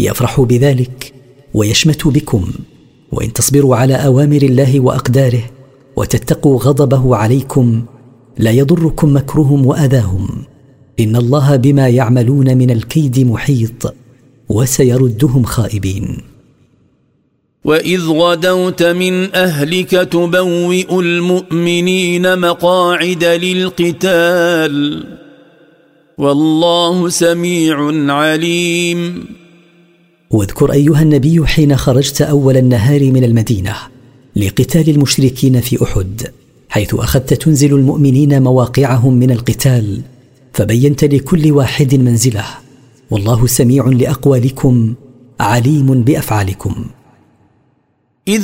يفرح بذلك ويشمت بكم، وإن تصبروا على أوامر الله وأقداره وتتقوا غضبه عليكم لا يضركم مكرهم وأذاهم، إن الله بما يعملون من الكيد محيط، وسيردهم خائبين. وإذ غدوت من أهلك تبوئ المؤمنين مقاعد للقتال والله سميع عليم. واذكر أيها النبي حين خرجت أول النهار من المدينة لقتال المشركين في أحد، حيث أخذت تنزل المؤمنين مواقعهم من القتال، فبينت لكل واحد منزله، والله سميع لأقوالكم عليم بأفعالكم.